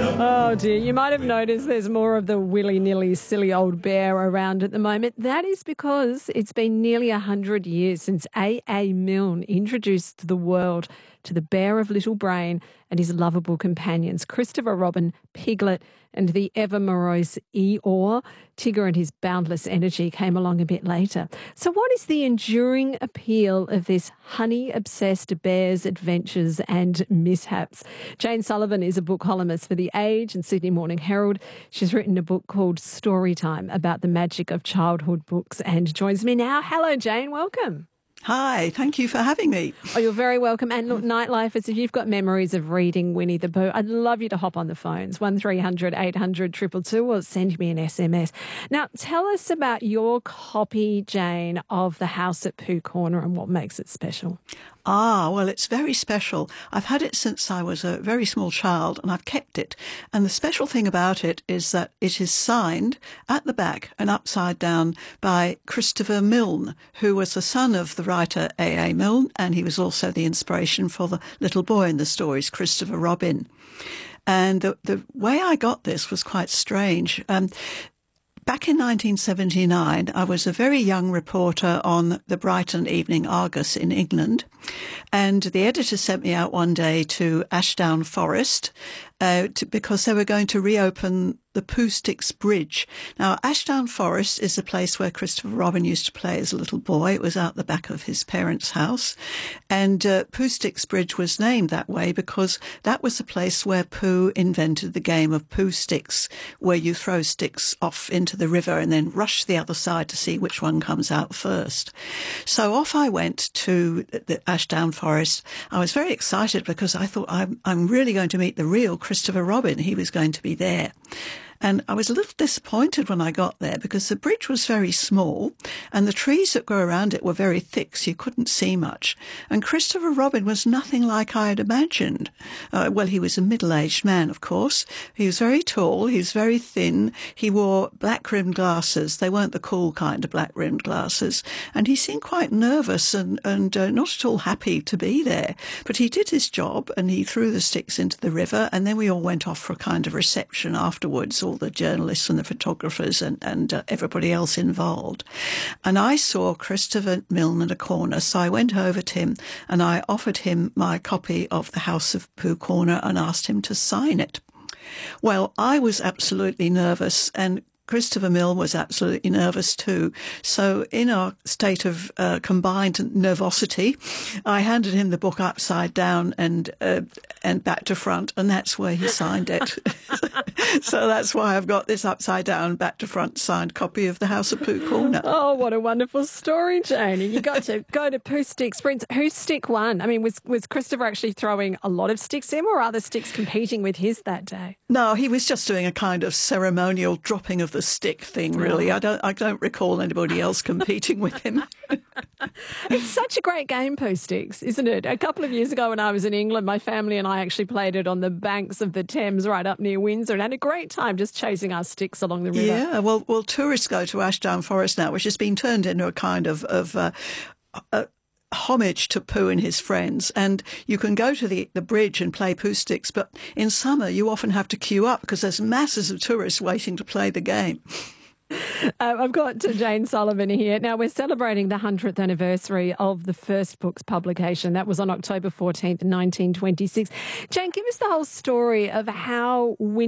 Oh dear, you might have noticed there's more of the willy-nilly silly old bear around at the moment. That is because it's been nearly 100 years since A.A. Milne introduced the world to the bear of little brain and his lovable companions, Christopher Robin, Piglet, and the ever-morose Eeyore. Tigger and his boundless energy came along a bit later. So what is the enduring appeal of this honey-obsessed bear's adventures and mishaps? Jane Sullivan is a book columnist for The Age and Sydney Morning Herald. She's written a book called Storytime about the magic of childhood books and joins me now. Hello, Jane. Welcome. Hi, thank you for having me. Oh, you're very welcome. And look, Nightlifers, if you've got memories of reading Winnie the Pooh, I'd love you to hop on the phones, 1300 800 222, or send me an SMS. Now, tell us about your copy, Jane, of The House at Pooh Corner and what makes it special. Well, it's very special. I've had it since I was a very small child and I've kept it. And the special thing about it is that it is signed at the back and upside down by Christopher Milne, who was the son of the writer A.A. Milne, and he was also the inspiration for the little boy in the stories, Christopher Robin. And the way I got this was quite strange. Back in 1979, I was a very young reporter on the Brighton Evening Argus in England, and the editor sent me out one day to Ashdown Forest because they were going to reopen the Pooh Sticks Bridge. Now, Ashdown Forest is a place where Christopher Robin used to play as a little boy. It was out the back of his parents' house. And Pooh Sticks Bridge was named that way because that was the place where Pooh invented the game of Pooh Sticks, where you throw sticks off into the river and then rush the other side to see which one comes out first. So off I went to the Ashdown Forest. I was very excited because I thought I'm really going to meet the real Christopher Robin. He was going to be there. And I was a little disappointed when I got there because the bridge was very small and the trees that grew around it were very thick, so you couldn't see much. And Christopher Robin was nothing like I had imagined. Well, he was a middle-aged man, of course. He was very tall. He was very thin. He wore black-rimmed glasses. They weren't the cool kind of black-rimmed glasses. And he seemed quite nervous and not at all happy to be there. But he did his job and he threw the sticks into the river, and then we all went off for a kind of reception afterwards, all the journalists and the photographers and everybody else involved. And I saw Christopher Milne in a corner, so I went over to him and I offered him my copy of The House of Pooh Corner and asked him to sign it. Well, I was absolutely nervous, and Christopher Milne was absolutely nervous too. So in our state of combined nervosity, I handed him the book upside down and back to front, and that's where he signed it. So that's why I've got this upside down, back to front signed copy of The House of Pooh Corner. Oh, what a wonderful story, Jane. And you got to go to Pooh Sticks Sprints. Whose stick won? I mean, was Christopher actually throwing a lot of sticks in, or other sticks competing with his that day? No, he was just doing a kind of ceremonial dropping of the stick thing, really. I don't recall anybody else competing with him. It's such a great game, Pooh Sticks, isn't it? A couple of years ago when I was in England, my family and I actually played it on the banks of the Thames right up near Windsor and had a great time just chasing our sticks along the river. Yeah, well, tourists go to Ashdown Forest now, which has been turned into a kind of homage to Pooh and his friends, and you can go to the bridge and play Pooh Sticks, but in summer you often have to queue up because there's masses of tourists waiting to play the game. I've got Jane Sullivan here. Now, we're celebrating the 100th anniversary of the first book's publication. That was on October 14th, 1926. Jane, give us the whole story of how